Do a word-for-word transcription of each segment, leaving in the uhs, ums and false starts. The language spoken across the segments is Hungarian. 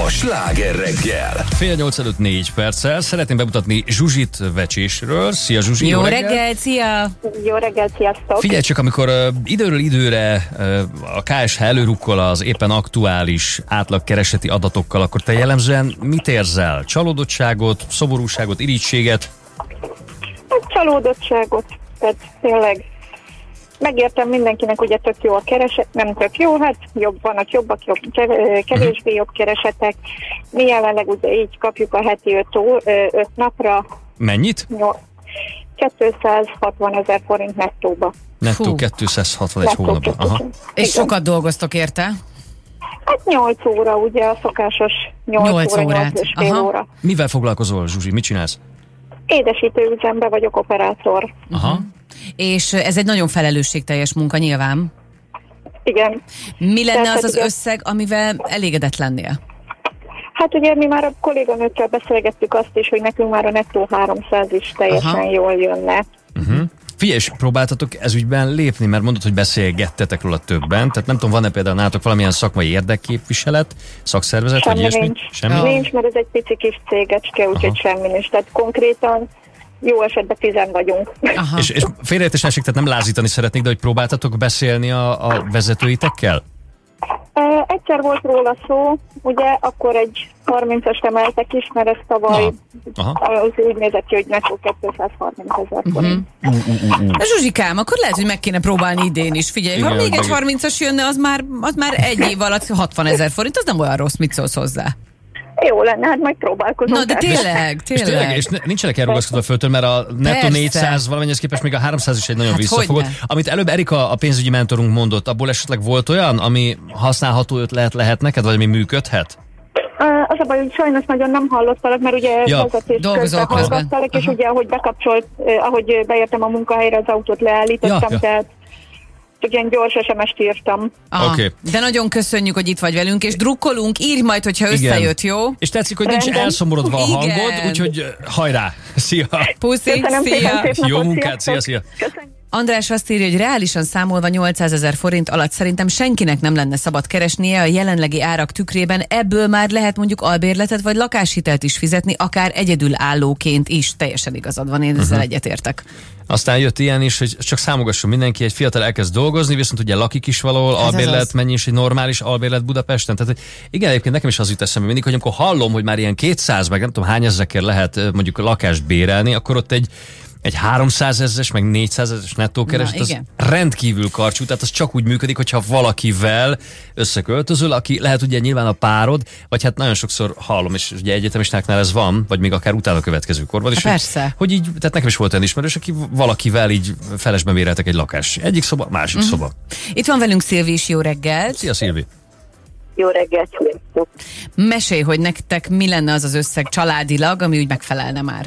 a Sláger reggel. Fél nyolc előtt négy perccel szeretném bemutatni Zsuzsit Vecsésről. Szia Zsuzsi, jó, jó reggel. reggel, szia! Jó reggel, sziasztok! Figyelj csak, amikor uh, időről időre uh, a ká es há előrukkol az éppen aktuális átlagkereseti adatokkal, akkor te jellemzően mit érzel? Csalódottságot, szomorúságot, irítséget? Csalódottságot, tehát tényleg megértem mindenkinek, ugye tök jó a kereset, nem tök jó, hát jobb vannak jobbak, jobb, kevésbé jobb keresetek. Mi jelenleg ugye így kapjuk a heti öt napra. Mennyit? kétszázhatvanezer forint nettóba. Nettó Fú. kétszázhatvan egy hónapban. Aha. És igen. Sokat dolgoztok érte? Hát nyolc óra, ugye a szokásos nyolc óra, nyolc és fél óra. Mivel foglalkozol, Zsuzsi? Mit csinálsz? Édesítőüzemben vagyok operátor. Aha. És ez egy nagyon felelősségteljes munka nyilván. Igen. Mi lenne Tehát, az az ugye... összeg, amivel elégedett lennél? Hát ugye mi már a kolléganőkkel beszélgettük azt is, hogy nekünk már a nettó háromszáz is teljesen Aha. jól jönne. Uh-huh. Figyelj, és próbáltatok ezügyben lépni, mert mondod, hogy beszélgettetek róla többen, tehát nem tudom, van-e például nálatok valamilyen szakmai érdekképviselet, szakszervezet, semmi vagy ilyesmi? Nincs. Semmi nincs, mert ez egy pici kis cégecske, úgyhogy semmi nincs. Tehát konkrétan jó esetben tizen vagyunk. Aha. És, és félreértés ne esik, tehát nem lázítani szeretnék, de hogy próbáltatok beszélni a, a vezetőitekkel? Uh, egyszer volt róla szó, ugye, akkor egy harmincast emeltek is, mert ez tavaly az úgy nézett ki, hogy nettó kétszázharmincezer forint. Uh-huh. Uh, uh, uh, uh. Zsuzsikám, akkor lehet, hogy meg kéne próbálni idén is. Figyelj, igen, ha még egy harmincas jönne, az már, az már egy év alatt hatvanezer forint, az nem olyan rossz, mit szólsz hozzá? Jó lenne, hát majd próbálkozunk. Na, de tényleg, tényleg. És, tényleg, és nincsenek elrugaszkodva földtől, mert a nettó négyszáz valamennyihez képest még a háromszáz is egy nagyon hát visszafogott. Amit előbb Erika, a pénzügyi mentorunk mondott, abból esetleg volt olyan, ami használható ötlet lehet neked, vagy ami működhet? Az a baj, hogy sajnos nagyon nem hallottalak, mert ugye ja. vezetés közben hallgattalak, és ugye ahogy bekapcsolt, ahogy beértem a munkahelyre, az autót leállítottam, ja, ja. tehát csak ilyen gyors es em est írtam. Ah, okay. De nagyon köszönjük, hogy itt vagy velünk, és drukkolunk, írj majd, hogyha összejött, jó? És tetszik, hogy nincs elszomorodva a hangod, úgyhogy hajrá! Szia! Puszi, szia! Jó munkát, szia, szia! Köszönjük. András azt írja, hogy reálisan számolva nyolcszázezer forint alatt szerintem senkinek nem lenne szabad keresnie a jelenlegi árak tükrében, ebből már lehet mondjuk albérletet vagy lakáshitelt is fizetni, akár egyedülállóként is. Teljesen igazad van, én ezzel uh-huh. egyetértek. Aztán jött ilyen is, hogy csak számogasson mindenki, egy fiatal elkezd dolgozni, viszont ugye lakik is valahol, hát albérlet, mennyi is egy normális albérlet Budapesten. Tehát igen, egyébként nekem is az jut eszembe mindig, hogy amikor hallom, hogy már ilyen kétszáz, meg nem tudom hány ezrekért lehet mondjuk lakást bérelni, akkor ott egy egy háromszázezres, meg négyszázezres nettó kereset, az rendkívül karcsú, tehát az csak úgy működik, hogyha valakivel összeköltözöl, aki lehet ugye nyilván a párod, vagy hát nagyon sokszor hallom, és ugye egyetemistáknál ez van, vagy még akár utána következő korban is. Persze. Hogy, hogy így, tehát nekem is volt olyan ismerős, aki valakivel így felesben béreltek egy lakást. Egyik szoba, másik mm. szoba. Itt van velünk Szilvi is, jó reggelt. Szia Szilvi. Jó reggelt. Mesélj, hogy nektek mi lenne az az összeg családilag, ami úgy megfelelne már.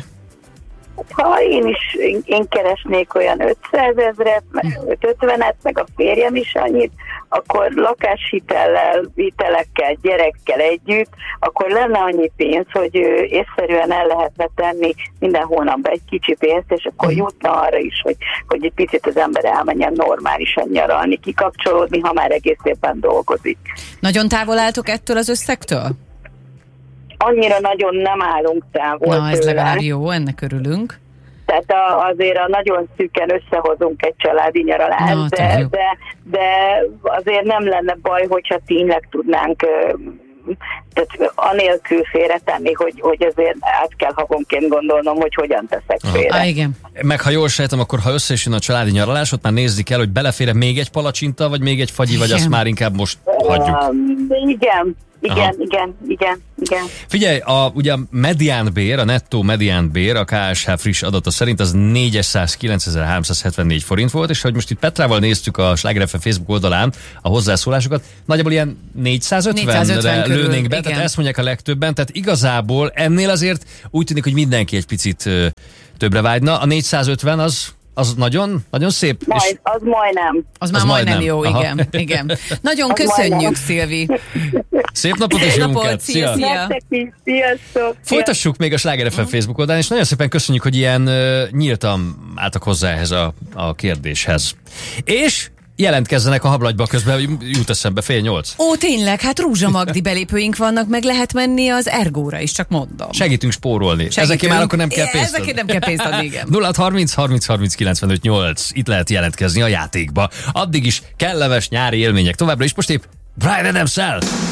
Ha én is, én, én keresnék olyan ötszázezret, meg ötvenet, meg a férjem is annyit, akkor lakáshitellel, vitelekkel, gyerekkel együtt, akkor lenne annyi pénz, hogy észszerűen el lehetne tenni minden hónapban egy kicsi pénzt, és akkor jutna arra is, hogy, hogy egy picit az ember elmenjen normálisan nyaralni, kikapcsolódni, ha már egész évben dolgozik. Nagyon távol álltok ettől az összegtől? Annyira nagyon nem állunk távol. Na, ez tőle. Legalább jó, ennek örülünk. Tehát a, azért a nagyon szűken összehozunk egy családi nyaralást, no, de, de, de azért nem lenne baj, hogyha tényleg tudnánk tehát anélkül félretenni, hogy, hogy azért át kell havonként gondolnom, hogy hogyan teszek félre. Ah, igen. Meg ha jól sejtem, akkor ha össze is jön a családi nyaralás, ott már nézni kell, hogy belefér még egy palacsinta, vagy még egy fagyi, igen. vagy azt már inkább most hagyjuk. Uh, igen. Igen, Aha. igen, igen, igen. Figyelj, a, ugye a mediánbér, a nettó mediánbér, a ká es há friss adata szerint az négyszázkilencezer-háromszázhetvennégy forint volt, és hogy most itt Petrával néztük a Sláger ef em Facebook oldalán a hozzászólásokat, nagyjából ilyen négyszázötvenre lőnénk be, igen. Tehát ezt mondják a legtöbben, tehát igazából ennél azért úgy tűnik, hogy mindenki egy picit ö, többre vágyna. A négyszázötven az... Az nagyon, nagyon szép. Majd, és az majdnem. Az már az majdnem, majdnem jó, Aha. igen. igen. Nagyon az köszönjük, majdnem. Szilvi. Szép napot és jó munkát. Szia, szia. Sziasztok. Folytassuk még a Sláger ef em Facebook oldalán, és nagyon szépen köszönjük, hogy ilyen uh, nyíltan álltak hozzá ehhez a, a kérdéshez. És jelentkezzenek a hablagyba, közben jut eszembe fél nyolc. Ó, tényleg, hát Rúzsa Magdi belépőink vannak, meg lehet menni az Ergóra is, csak mondom. Segítünk spórolni. Ezekért már akkor nem kell pénzt adni. Ezekért nem kell pénzt adni, igen. nulla harminc harminc harminc kilencvenöt nyolc. Itt lehet jelentkezni a játékba. Addig is kellemes nyári élmények. Továbbra is most épp Bryan Adams-szel.